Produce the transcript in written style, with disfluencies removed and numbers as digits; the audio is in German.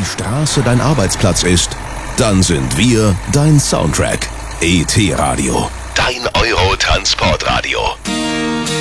die Straße dein Arbeitsplatz ist, dann sind wir dein Soundtrack. ET Radio, dein Euro-Transportradio.